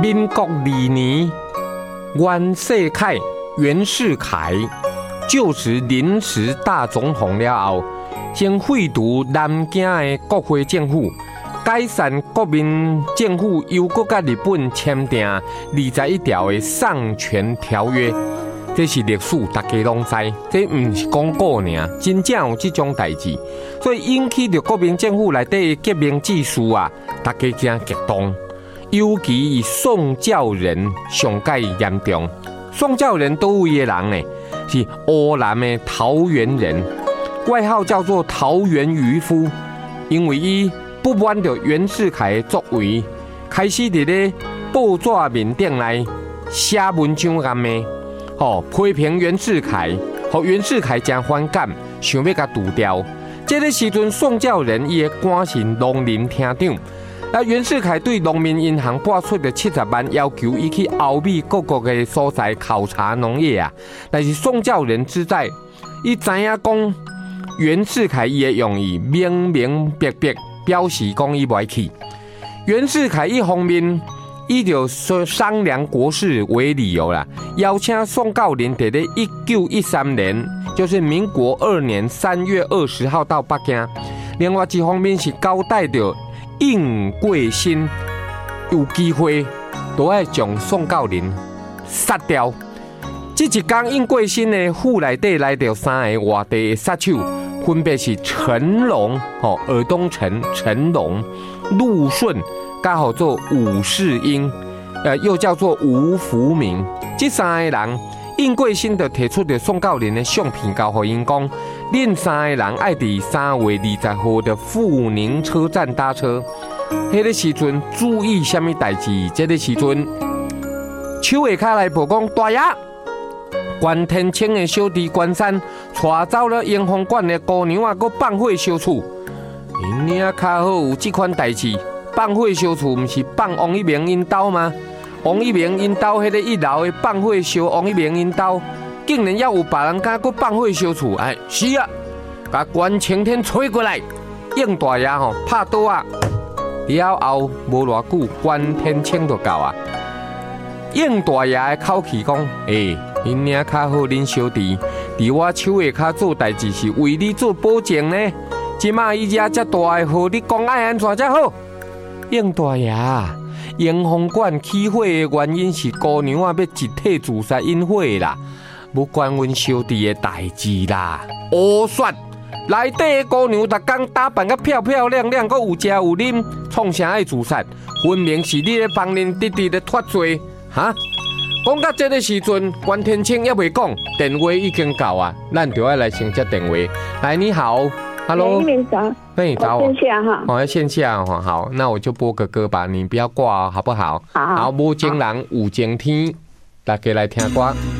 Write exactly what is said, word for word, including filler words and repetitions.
民国二年，袁世凯袁世凯就职临时大总统了后，先废除南京的国会政府，改善国民政府由国甲日本签订二十一条的丧权条约。这是历史，大家拢知，这唔是讲过尔，真正有这种代志，所以引起着国民政府内底的革命志士啊，大家真激动。尤其以宋教仁上介严重。宋教仁倒位的人呢，是湖南的桃园人，外号叫做桃园渔夫，因为伊不满着袁世凯的作为，开始伫咧报纸面顶内写文章暗骂。哦，批评袁世凯，和袁世凯真反感，想要甲除掉。这个时阵，宋教仁伊的官是农林厅长，啊，袁世凯对农民银行拨出的七十万，要求伊去欧美各国的所在考察农业啊。但是宋教仁之在，伊知影讲袁世凯伊的用意，明明白白表示讲伊袂去。袁世凯一方面，伊就商量国事为理由啦，邀请宋教仁在咧一九一三年，就是民国二年三月二十号到北京。另外一方面是交代着应贵新有机会都要将宋教仁杀掉。这一天，应贵新的府内底来到三个外地的杀手，分别是陈龙、哦尔东陈、陈龙、陆顺。加好做武世英，呃，又叫做吴福明，这三个人，应贵新就提出着宋教仁的相片，交互因讲，恁三个人爱伫三月二十号的富宁车站搭车。迄个时阵注意什么代志？这个时阵，手下骹来报讲，大爷，关天清的小弟关山带走了英风馆的姑娘啊，佮放火烧厝。因领较好有这款代志。放火烧厝，不是放王一鸣因兜吗？王一鸣因兜迄个一楼的放火烧王一鸣因兜，竟然要有别人敢搁放火烧厝？哎，是啊，把关晴天吹过来，应大爷吼拍倒啊！了后无偌久，关天清就到啊。应大爷的口气讲：诶、欸，因领较好恁小弟，伫我手下骹做代志是为你做保证呢。即马伊遮遮大个，互你讲爱安怎才好？应大爷，英风馆起火的原因是姑娘啊要集体自杀引火啦，不关阮小弟的代志啦。胡说！内底的姑娘逐工打扮甲漂漂亮亮，阁有食有啉，创啥爱自杀？分明是你咧帮恁弟弟咧脱罪，哈！讲到这个时阵，关天清也未讲，电话已经到啊，咱就要来先接电话。来，你好。Hello， 对，早，线下哈， 哦，线下哈，好，那我就播个歌吧，你不要挂，好不好？ 好， 好，无情人有情天，大家来听歌。